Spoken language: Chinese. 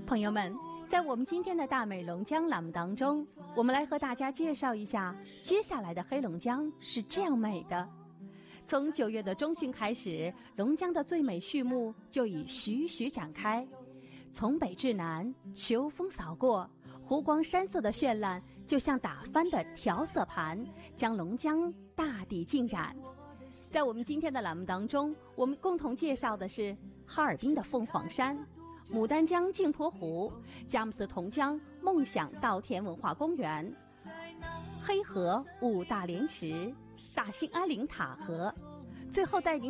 朋友们，在我们今天的大美龙江栏目当中，我们来和大家介绍一下接下来的黑龙江是这样美的。从9月的中旬开始，龙江的最美序幕就已徐徐展开。从北至南，秋风扫过，湖光山色的绚烂就像打翻的调色盘，将龙江大地浸染。在我们今天的栏目当中，我们共同介绍的是哈尔滨的凤凰山、牡丹江镜泊湖、佳木斯同江梦想稻田文化公园、黑河5大莲池、大兴安岭塔河，最后带您